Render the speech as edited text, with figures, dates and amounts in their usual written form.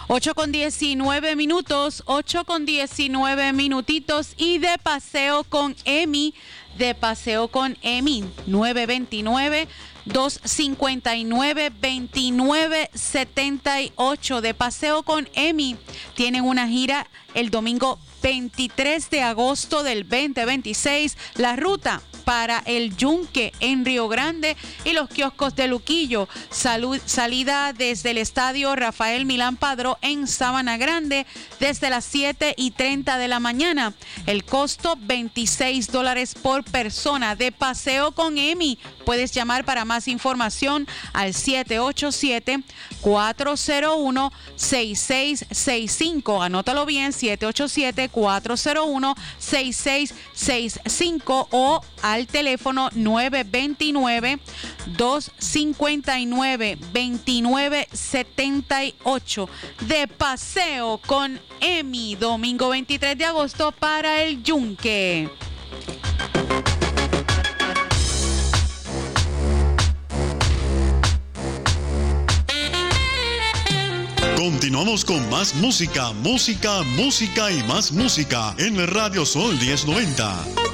8:19, 8:19 y de paseo con Emi, 929-259-2978. De paseo con Emi tienen una gira el domingo 23 de agosto del 2026. La ruta para el Yunque en Río Grande y los kioscos de Luquillo. Salida desde el estadio Rafael Milán Padró en Sabana Grande desde las 7:30 de la mañana. El costo $26 por persona. De paseo con Emi. Puedes llamar para más información al 787-401-6665. Anótalo bien, 787-401-6665 o al teléfono 929-259-2978. De paseo con Emi, domingo 23 de agosto para el Yunque. Continuamos con más música y más música en Radio Sol 1090.